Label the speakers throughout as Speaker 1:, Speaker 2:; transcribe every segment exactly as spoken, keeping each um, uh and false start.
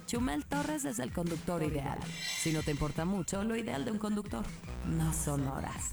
Speaker 1: Chumel Torres es el conductor ideal. Si no te importa mucho, lo ideal de un conductor no son horas.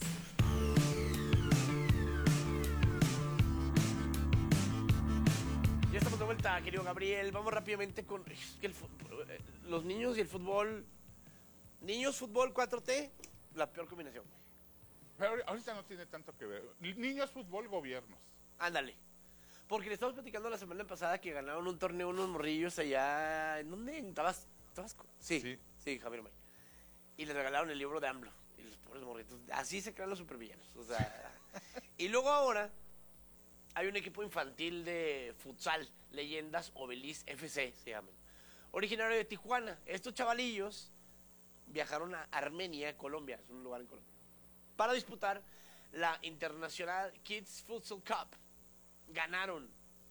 Speaker 2: Ya estamos de vuelta, querido Gabriel. Vamos rápidamente con es que el, los niños y el fútbol. Niños, fútbol, cuatro T, la peor combinación.
Speaker 3: Pero ahorita no tiene tanto que ver. Niños, fútbol, gobiernos.
Speaker 2: Ándale. Porque le estamos platicando la semana pasada que ganaron un torneo unos morrillos allá. ¿En dónde? ¿En Tabasco? ¿Tabasco? Sí, sí, sí, Javier May. Y les regalaron el libro de AMLO. Y los pobres morritos. Así se crean los supervillanos. O sea. Y luego ahora hay un equipo infantil de futsal, Leyendas Obelis F C se llaman. Originario de Tijuana. Estos chavalillos viajaron a Armenia, Colombia, es un lugar en Colombia, para disputar la International Kids Futsal Cup. Ganaron.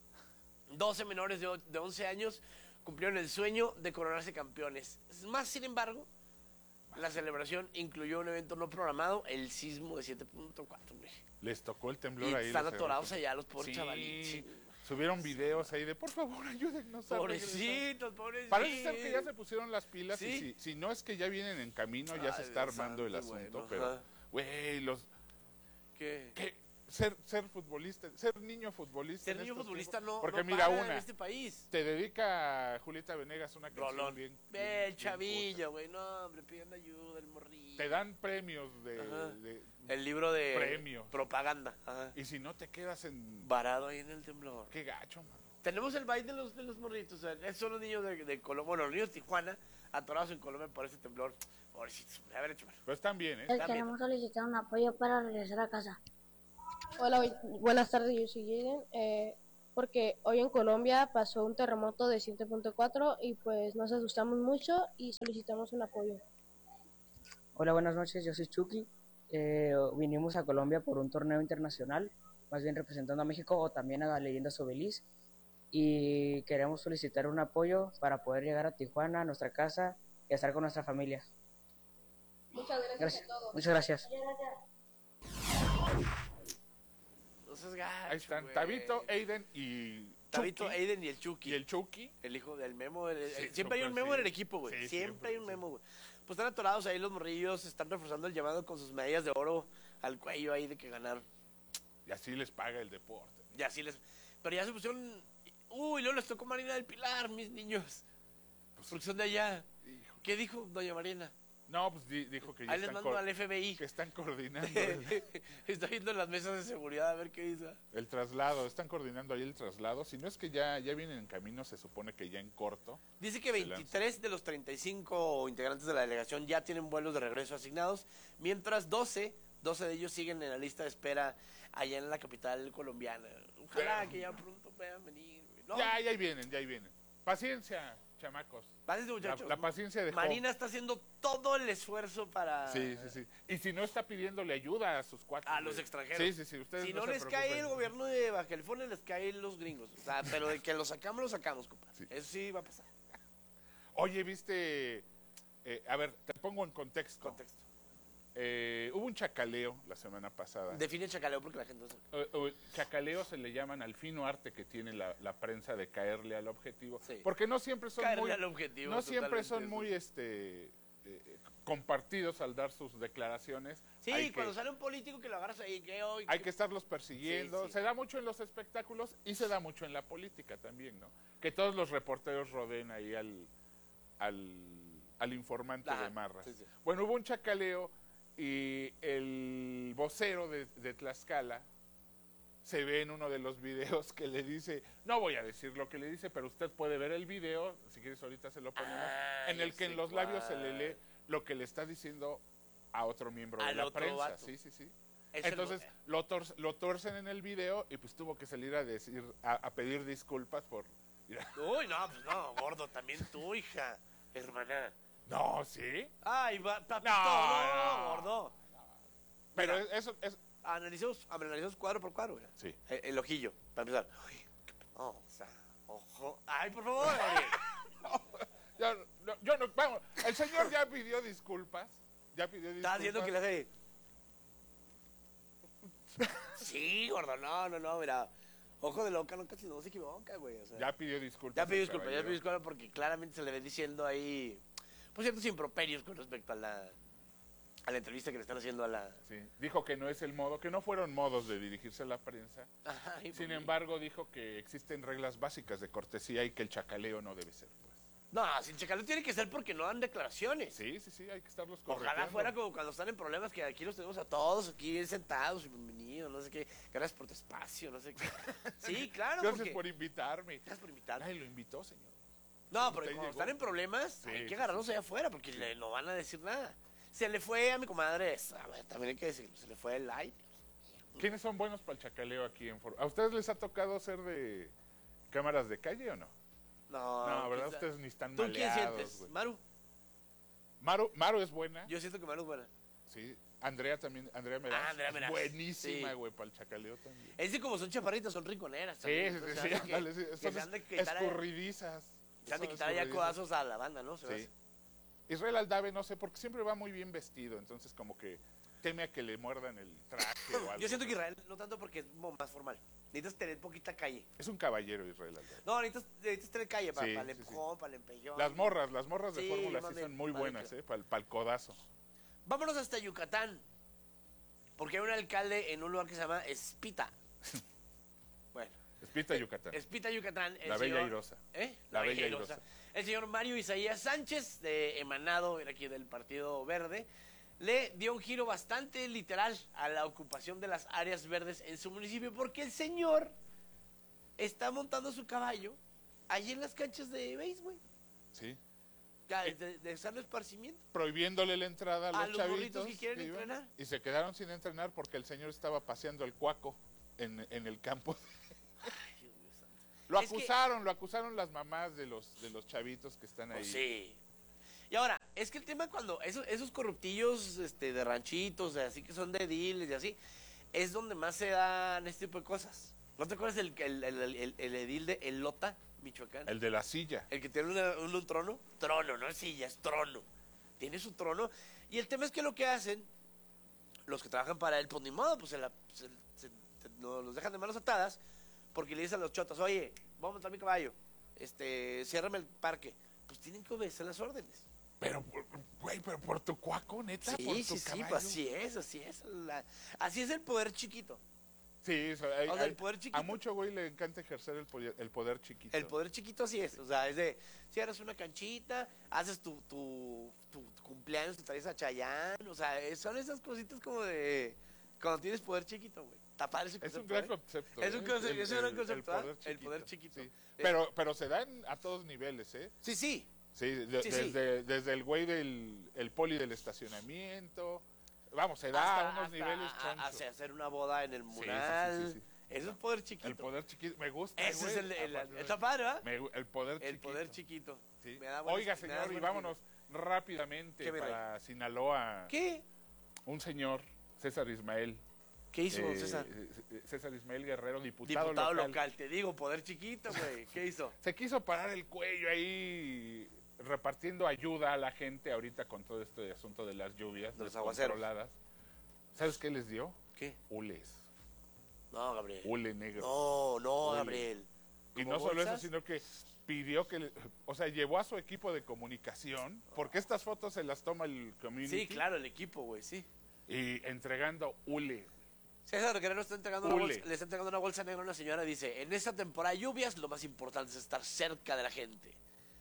Speaker 2: doce menores de, de once años cumplieron el sueño de coronarse campeones. Más sin embargo, la celebración incluyó un evento no programado, el sismo de siete punto cuatro.
Speaker 3: Les tocó el temblor
Speaker 2: y
Speaker 3: ahí.
Speaker 2: Están atorados allá los pobres
Speaker 3: sí.
Speaker 2: chavalitos.
Speaker 3: Subieron videos ahí de, por favor, ayúdennos a
Speaker 2: Pobrecitos, pobrecitos.
Speaker 3: Parece ser que ya se pusieron las pilas.
Speaker 2: ¿Sí?
Speaker 3: Y si, si no es que ya vienen en camino, ya
Speaker 2: Ay,
Speaker 3: se está
Speaker 2: Dios
Speaker 3: armando el
Speaker 2: santo,
Speaker 3: asunto.
Speaker 2: bueno,
Speaker 3: pero, güey, los...
Speaker 2: ¿Qué?
Speaker 3: ¿Qué? Ser, ser futbolista, ser niño futbolista.
Speaker 2: Ser niño futbolista tiempos, no,
Speaker 3: porque
Speaker 2: no
Speaker 3: mira,
Speaker 2: para
Speaker 3: una,
Speaker 2: en este país.
Speaker 3: Te dedica Julieta Venegas una canción
Speaker 2: Rolón.
Speaker 3: bien,
Speaker 2: bien,
Speaker 3: bien
Speaker 2: el chavillo, güey, no, hombre, pidiendo ayuda, el morrillo.
Speaker 3: Te dan premios de, de
Speaker 2: el libro de
Speaker 3: premios.
Speaker 2: Propaganda. Ajá.
Speaker 3: Y si no te quedas en
Speaker 2: varado ahí en el temblor.
Speaker 3: Qué gacho, mano.
Speaker 2: Tenemos el baile de los, de los morritos. O sea, esos son los niños de, de Colombia. Bueno, los niños de Tijuana, atorados en Colombia por ese temblor. Pobrecitos. A ver, échame.
Speaker 3: Pero están bien, ¿eh?
Speaker 4: Están queremos bien. Solicitar un apoyo para regresar a casa.
Speaker 5: Hola, buenas tardes, yo soy Jaden. Eh, porque hoy en Colombia pasó un terremoto de siete punto cuatro y pues nos asustamos mucho y solicitamos un apoyo.
Speaker 6: Hola, buenas noches, yo soy Chucky. Eh, vinimos a Colombia por un torneo internacional, más bien representando a México o también a la Leyendas Obelis. Y queremos solicitar un apoyo para poder llegar a Tijuana, a nuestra casa y estar con nuestra familia.
Speaker 5: Muchas gracias,
Speaker 6: gracias.
Speaker 5: a todos.
Speaker 6: Muchas gracias.
Speaker 2: No seas gacho,
Speaker 3: ahí están,
Speaker 2: güey.
Speaker 3: Tabito, Aiden y
Speaker 2: Tabito,
Speaker 3: Chucky.
Speaker 2: Aiden y el Chucky.
Speaker 3: Y el Chucky.
Speaker 2: El hijo del Memo. El,
Speaker 3: sí,
Speaker 2: siempre hay un Memo
Speaker 3: sí.
Speaker 2: en el equipo, güey.
Speaker 3: Sí,
Speaker 2: siempre, siempre hay un
Speaker 3: sí.
Speaker 2: Memo, güey. Pues están atorados ahí los morrillos, están reforzando el llamado con sus medallas de oro al cuello ahí de que ganaron.
Speaker 3: Y así les paga el deporte.
Speaker 2: Y así les... Pero ya se pusieron... Uy, luego les tocó Marina del Pilar, mis niños. Pues, porque son de allá. Hijo. ¿Qué dijo doña Marina?
Speaker 3: No, pues di, dijo que ya
Speaker 2: ahí les mando al F B I.
Speaker 3: Que están coordinando. el...
Speaker 2: Está viendo en las mesas de seguridad a ver qué dice.
Speaker 3: El traslado, están coordinando ahí el traslado. Si no es que ya, ya vienen en camino, se supone que ya en corto.
Speaker 2: Dice que veintitrés de los treinta y cinco integrantes de la delegación ya tienen vuelos de regreso asignados, mientras doce, doce de ellos siguen en la lista de espera allá en la capital colombiana. Ojalá Pero... que ya pronto puedan venir. ¿No?
Speaker 3: Ya, ya ahí vienen, ya ahí vienen. Paciencia, chamacos.
Speaker 2: Paciencia, muchachos.
Speaker 3: La, la paciencia de
Speaker 2: Marina está haciendo todo el esfuerzo para...
Speaker 3: Sí, sí, sí. Y si no está pidiéndole ayuda a sus cuatro.
Speaker 2: A los extranjeros.
Speaker 3: Sí, sí, sí. Ustedes
Speaker 2: si
Speaker 3: no,
Speaker 2: no les
Speaker 3: preocupen.
Speaker 2: cae el gobierno de Baja California, les caen los gringos. O sea, pero de que los sacamos, los sacamos, compa. Sí. Eso sí va a pasar.
Speaker 3: Oye, viste... Eh, a ver, te pongo en contexto.
Speaker 2: Contexto.
Speaker 3: Eh, hubo un chacaleo la semana pasada.
Speaker 2: Define chacaleo porque la gente no sabe.
Speaker 3: Uh, uh, chacaleo se le llaman al fino arte que tiene la, la prensa de caerle al objetivo.
Speaker 2: Sí.
Speaker 3: Porque no siempre son
Speaker 2: caerle
Speaker 3: muy...
Speaker 2: al objetivo.
Speaker 3: No siempre son
Speaker 2: eso.
Speaker 3: muy este eh, compartidos al dar sus declaraciones.
Speaker 2: Sí,
Speaker 3: hay
Speaker 2: cuando
Speaker 3: que,
Speaker 2: sale un político que lo agarras ahí, que hoy...
Speaker 3: Hay
Speaker 2: que...
Speaker 3: que estarlos persiguiendo. Sí, sí. Se da mucho en los espectáculos y se da mucho en la política también, ¿no? Que todos los reporteros rodeen ahí al, al, al informante ah, de Marras. Sí, sí. Bueno, hubo un chacaleo... Y el vocero de, de Tlaxcala se ve en uno de los videos que le dice, no voy a decir lo que le dice, pero usted puede ver el video, si quieres ahorita se lo ponemos, ah, en el que en los cuál. labios se le lee lo que le está diciendo a otro miembro
Speaker 2: Al
Speaker 3: de la
Speaker 2: otro
Speaker 3: prensa.
Speaker 2: Vato.
Speaker 3: Sí, sí, sí.
Speaker 2: Es
Speaker 3: Entonces lo, tor lo torcen en el video y pues tuvo que salir a decir, a, a pedir disculpas por...
Speaker 2: Uy, no, pues no, gordo, también tu hija, hermana.
Speaker 3: No, ¿sí?
Speaker 2: Ay, va, papito,
Speaker 3: no,
Speaker 2: no,
Speaker 3: no,
Speaker 2: gordo.
Speaker 3: No. Pero
Speaker 2: Mira,
Speaker 3: eso es...
Speaker 2: Analicemos, analicemos cuadro por cuadro, güey.
Speaker 3: Sí.
Speaker 2: El, el ojillo, para empezar. Uy, oh, o sea, ojo. Ay, por favor, Gabriel.
Speaker 3: no, yo, no, yo no, vamos, el señor ya pidió disculpas. Ya pidió disculpas.
Speaker 2: ¿Estás viendo que le hace? Sí, gordo, no, no, no, mira. Ojo de loca, no, casi no se equivoca, güey. O sea,
Speaker 3: ya pidió disculpas.
Speaker 2: Ya pidió disculpas, ya pidió disculpas porque claramente se le ve diciendo ahí, pues ciertos improperios con respecto a la, a la entrevista que le están haciendo a la...
Speaker 3: Sí, dijo que no es el modo, que no fueron modos de dirigirse a la prensa.
Speaker 2: Ajá, y
Speaker 3: Sin
Speaker 2: pues,
Speaker 3: embargo, dijo que existen reglas básicas de cortesía y que el chacaleo no debe ser, pues.
Speaker 2: No, sin chacaleo tiene que ser porque no dan declaraciones.
Speaker 3: Sí, sí, sí, hay que estarlos corrigiendo.
Speaker 2: Ojalá fuera como cuando están en problemas, que aquí los tenemos a todos, aquí bien sentados, bienvenidos, no sé qué. Gracias por tu espacio, no sé qué. Sí, claro.
Speaker 3: Gracias
Speaker 2: porque...
Speaker 3: por invitarme.
Speaker 2: Gracias por invitarme.
Speaker 3: Ay, lo invitó, señor.
Speaker 2: No, pero
Speaker 3: Usted
Speaker 2: cuando
Speaker 3: llegó.
Speaker 2: están en problemas,
Speaker 3: Sí,
Speaker 2: hay
Speaker 3: sí,
Speaker 2: que agarrarlos allá afuera porque
Speaker 3: Sí.
Speaker 2: le, no van a decir nada. Se le fue a mi comadre, a ver, también hay que decirlo, se le fue el aire.
Speaker 3: ¿Quiénes son buenos para el chacaleo aquí en Foro? ¿A ustedes les ha tocado ser de cámaras de calle o no?
Speaker 2: No,
Speaker 3: No, ¿verdad?
Speaker 2: quizá-
Speaker 3: Ustedes ni están
Speaker 2: ¿Tú quién
Speaker 3: maleados,
Speaker 2: sientes?
Speaker 3: güey.
Speaker 2: Maru.
Speaker 3: Maru, Maru es buena.
Speaker 2: Yo siento que Maru es buena.
Speaker 3: Sí. Andrea también, Andrea Meraz.
Speaker 2: Ah, Andrea
Speaker 3: es
Speaker 2: Meraz.
Speaker 3: buenísima,
Speaker 2: Sí.
Speaker 3: güey, para el chacaleo también.
Speaker 2: Es que como son chaparritas, son rinconeras.
Speaker 3: Sí,
Speaker 2: también,
Speaker 3: sí,
Speaker 2: entonces
Speaker 3: sí,
Speaker 2: se hace que-
Speaker 3: ándale, sí,
Speaker 2: que
Speaker 3: son
Speaker 2: se han de
Speaker 3: es-
Speaker 2: quitar,
Speaker 3: escurridizas.
Speaker 2: se han de
Speaker 3: Son
Speaker 2: quitar ya
Speaker 3: escurridizas.
Speaker 2: codazos a la banda, ¿no? Se me
Speaker 3: Sí.
Speaker 2: hace.
Speaker 3: Israel Aldave, no sé, porque siempre va muy bien vestido, entonces como que teme a que le muerdan el traje o algo.
Speaker 2: Yo siento que Israel, no tanto porque es como más formal. Necesitas tener poquita calle.
Speaker 3: Es un caballero Israel Aldave.
Speaker 2: No, necesitas, necesitas tener calle para,
Speaker 3: Sí,
Speaker 2: para el
Speaker 3: sí, sí.
Speaker 2: empujón, para el empellón.
Speaker 3: Las morras, las morras de
Speaker 2: Sí,
Speaker 3: fórmula sí
Speaker 2: más bien,
Speaker 3: son muy
Speaker 2: más bien,
Speaker 3: buenas,
Speaker 2: claro.
Speaker 3: ¿eh? Para el codazo.
Speaker 2: Vámonos hasta Yucatán. Porque hay un alcalde en un lugar que se llama Espita. Bueno,
Speaker 3: Espita Yucatán.
Speaker 2: Espita, Yucatán. el
Speaker 3: La bella
Speaker 2: señor-
Speaker 3: airosa.
Speaker 2: ¿Eh?
Speaker 3: La bella airosa.
Speaker 2: El señor Mario Isaías Sánchez, de emanado era aquí del Partido Verde, le dio un giro bastante literal a la ocupación de las áreas verdes en su municipio, porque el señor está montando su caballo allí en las canchas de béisbol,
Speaker 3: Sí.
Speaker 2: de, de, de hacerle esparcimiento.
Speaker 3: Prohibiéndole la entrada a los,
Speaker 2: A los
Speaker 3: chavitos
Speaker 2: morritos que quieren
Speaker 3: iban,
Speaker 2: entrenar.
Speaker 3: y se quedaron sin entrenar porque el señor estaba paseando el cuaco en, en el campo.
Speaker 2: Ay, Dios mío santo.
Speaker 3: Lo
Speaker 2: Es que-
Speaker 3: acusaron, lo acusaron las mamás de los de los chavitos que están ahí.
Speaker 2: Pues sí. Y ahora, es que el tema cuando esos, esos corruptillos este, de ranchitos, de así que son de ediles y así, es donde más se dan este tipo de cosas. ¿No te acuerdas el, el, el, el, el edil de Elota, Michoacán?
Speaker 3: El de la silla.
Speaker 2: El que tiene una- un, un trono. Trono, no es silla, es trono. Tiene su trono. Y el tema es que lo que hacen, los que trabajan para él, pues ni modo, pues se la, se- se- se- no- los dejan de manos atadas, porque le dicen a los chotas, oye, vamos a montar mi caballo, este, ciérrame el parque. Pues tienen que obedecer las órdenes.
Speaker 3: Pero, por- güey, pero por tu cuaco, neta,
Speaker 2: Sí,
Speaker 3: por tu
Speaker 2: sí, sí,
Speaker 3: caballo.
Speaker 2: pues así es, así es. la- así es el poder chiquito.
Speaker 3: Sí, o sea, hay-
Speaker 2: O sea, el
Speaker 3: hay-
Speaker 2: poder chiquito.
Speaker 3: a mucho güey le encanta ejercer el poder, el poder chiquito.
Speaker 2: El poder chiquito así es. O sea, es de, si eres una canchita, haces tu, tu, tu, tu cumpleaños, te traes a Chayán. O sea, es- son esas cositas como de cuando tienes poder chiquito, güey. Está padre ese
Speaker 3: Es
Speaker 2: concepto,
Speaker 3: un gran
Speaker 2: ¿eh?
Speaker 3: concepto.
Speaker 2: Es un
Speaker 3: ¿eh?
Speaker 2: concepto,
Speaker 3: El-
Speaker 2: es un gran
Speaker 3: el-
Speaker 2: concepto,
Speaker 3: el
Speaker 2: ¿ah?
Speaker 3: poder
Speaker 2: El poder chiquito.
Speaker 3: Sí.
Speaker 2: Eh,
Speaker 3: Pero, pero se dan a todos niveles, ¿eh?
Speaker 2: Sí, sí.
Speaker 3: Sí, de-
Speaker 2: Sí, sí.
Speaker 3: desde, desde el güey del el poli del estacionamiento. Vamos, se da
Speaker 2: Hasta-
Speaker 3: a unos
Speaker 2: hasta
Speaker 3: niveles
Speaker 2: a-
Speaker 3: chonchos.
Speaker 2: hacia hacer una boda en el
Speaker 3: sí, sí,
Speaker 2: mural.
Speaker 3: sí, sí.
Speaker 2: Eso es poder chiquito.
Speaker 3: El poder chiquito. Me gusta,
Speaker 2: Ese
Speaker 3: güey.
Speaker 2: es el, el-
Speaker 3: Aparte,
Speaker 2: está padre, ¿verdad?
Speaker 3: me gu- el poder
Speaker 2: El
Speaker 3: chiquito.
Speaker 2: poder chiquito.
Speaker 3: Sí.
Speaker 2: Me da buenas-
Speaker 3: Oiga,
Speaker 2: me da
Speaker 3: señor, y
Speaker 2: buenas
Speaker 3: vámonos rápidamente
Speaker 2: ¿Qué, mi rey?
Speaker 3: para Sinaloa.
Speaker 2: ¿Qué?
Speaker 3: Un señor, César Ismael.
Speaker 2: ¿Qué hizo, don
Speaker 3: eh,
Speaker 2: César?
Speaker 3: eh, César Ismael Guerrero, diputado,
Speaker 2: Diputado
Speaker 3: local.
Speaker 2: local. Te digo, poder chiquito, güey. ¿Qué hizo?
Speaker 3: Se quiso parar el cuello ahí repartiendo ayuda a la gente ahorita con todo este asunto de las lluvias
Speaker 2: De los aguaceros.
Speaker 3: descontroladas. ¿Sabes qué les dio?
Speaker 2: ¿Qué?
Speaker 3: Hules.
Speaker 2: No, Gabriel.
Speaker 3: Hule negro.
Speaker 2: No, no,
Speaker 3: Hule.
Speaker 2: Gabriel.
Speaker 3: Y
Speaker 2: ¿Como
Speaker 3: no solo eso,
Speaker 2: bolsas?
Speaker 3: sino que pidió que, le- o sea, llevó a su equipo de comunicación, porque estas fotos se las toma el community.
Speaker 2: Sí, claro, el equipo, güey, sí.
Speaker 3: Y entregando hule.
Speaker 2: César Guerrero está entregando una
Speaker 3: Hule.
Speaker 2: bolsa, le está entregando una bolsa negra a una señora. Dice, en esta temporada de lluvias lo más importante es estar cerca de la gente.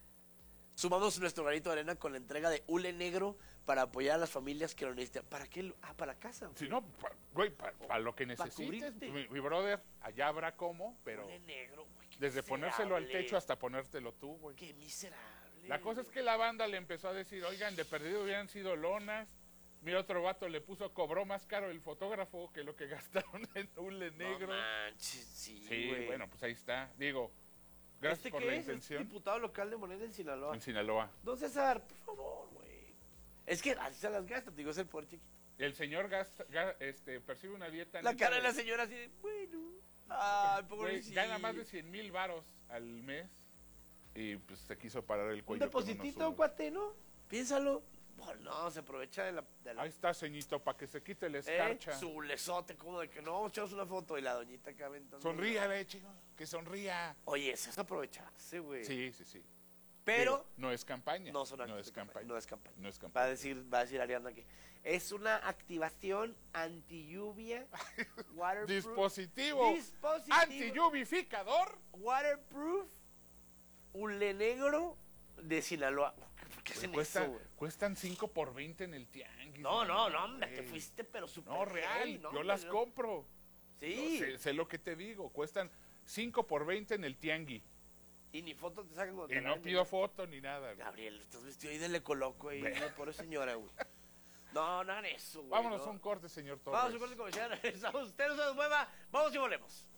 Speaker 2: Sumamos nuestro granito de arena con la entrega de hule negro para apoyar a las familias que lo necesitan. ¿Para qué? lo- Ah, para casa.
Speaker 3: Si no, pa- güey, para lo que necesites.
Speaker 2: cubrirte.
Speaker 3: Mi, mi brother, allá habrá cómo, pero
Speaker 2: Hule negro, güey. qué
Speaker 3: desde ponérselo al
Speaker 2: miserable.
Speaker 3: techo hasta ponértelo tú, güey.
Speaker 2: Qué miserable.
Speaker 3: La cosa es que la banda le empezó a decir, oigan, de perdido hubieran sido lonas. Mira, otro vato le puso, cobró más caro el fotógrafo que lo que gastaron en hule negro.
Speaker 2: No manches, sí,
Speaker 3: Sí,
Speaker 2: güey.
Speaker 3: bueno, pues ahí está. Digo, gracias
Speaker 2: ¿Este
Speaker 3: por
Speaker 2: qué
Speaker 3: la
Speaker 2: es? ¿Es
Speaker 3: intención.
Speaker 2: diputado local de Moneda en Sinaloa.
Speaker 3: En Sinaloa.
Speaker 2: Don César, por favor, güey. Es que así se las gasta, te digo, es el poder chiquito.
Speaker 3: El señor gasta, ga- este, percibe una dieta...
Speaker 2: La
Speaker 3: neta
Speaker 2: cara de la señora así de, bueno. Ay,
Speaker 3: güey,
Speaker 2: pobrecito.
Speaker 3: gana más de cien mil varos al mes y pues se quiso parar el
Speaker 2: Un
Speaker 3: cuello con unos
Speaker 2: depositito,
Speaker 3: humos.
Speaker 2: cuate, ¿no? Piénsalo. Pues no, se aprovecha de la... De la
Speaker 3: Ahí está, ceñito, para que se quite la
Speaker 2: ¿eh?
Speaker 3: escarcha.
Speaker 2: Su lesote, como de que no, echamos una foto y la doñita acá aventando.
Speaker 3: Sonríale, chico, que sonría.
Speaker 2: Oye, eso es aprovecharse, güey.
Speaker 3: Sí, sí, sí.
Speaker 2: Pero...
Speaker 3: Digo, no es campaña.
Speaker 2: No, son
Speaker 3: no es campaña.
Speaker 2: No es campaña.
Speaker 3: No es
Speaker 2: Va
Speaker 3: campaña.
Speaker 2: a decir, va a decir Ariana que es una activación anti-lluvia, waterproof,
Speaker 3: Dispositivo,
Speaker 2: dispositivo
Speaker 3: anti-lluvificador.
Speaker 2: waterproof, hule negro de Sinaloa. ¿Por qué hacen
Speaker 3: Cuesta,
Speaker 2: eso, güey?
Speaker 3: cuestan cinco por veinte en el tianguis.
Speaker 2: No, no, no, hombre,
Speaker 3: güey.
Speaker 2: te fuiste, pero súper
Speaker 3: No, real,
Speaker 2: heavy, ¿no?
Speaker 3: yo las
Speaker 2: Yo-
Speaker 3: compro.
Speaker 2: Sí,
Speaker 3: Yo sé, sé lo que te digo, cuestan cinco por veinte en el tianguis.
Speaker 2: y ni fotos te sacan cuando
Speaker 3: Y
Speaker 2: te
Speaker 3: no
Speaker 2: la
Speaker 3: pido foto ni nada. güey.
Speaker 2: Gabriel, estás vestido ahí de le coloco ahí,
Speaker 3: Ve.
Speaker 2: no, pobre señora, güey. No, no hagan eso, güey.
Speaker 3: Vámonos
Speaker 2: no.
Speaker 3: a un corte, señor Torres.
Speaker 2: Vamos a un corte comercial. Regresamos. Usted no se nos mueva. Vamos y volvemos.